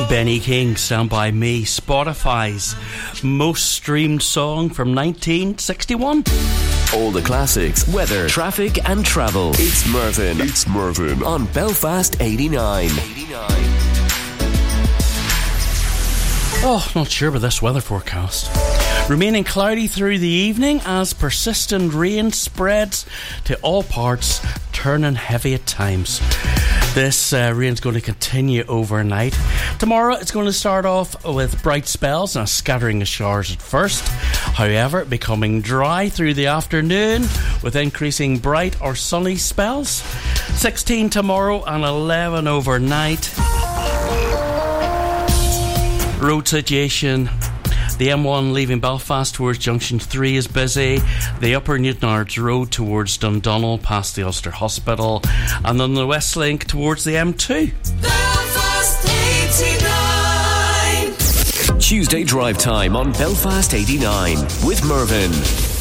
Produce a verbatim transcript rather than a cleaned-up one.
Benny King, Stand By Me, Spotify's most streamed song from nineteen sixty-one. All the classics, weather, traffic and travel. It's Mervyn. It's Mervyn on Belfast eighty-nine. eighty-nine. Oh, not sure about this weather forecast. Remaining cloudy through the evening as persistent rain spreads to all parts, turning heavy at times. This uh, rain's going to continue overnight. Tomorrow it's going to start off with bright spells and a scattering of showers at first. However, becoming dry through the afternoon with increasing bright or sunny spells. sixteen tomorrow and eleven overnight. Road situation. The M one leaving Belfast towards Junction three is busy. The Upper Newtonards Road towards Dundonald past the Ulster Hospital. And then the West Link towards the M two. Belfast eighty-nine. Tuesday drive time on Belfast eighty-nine with Mervyn.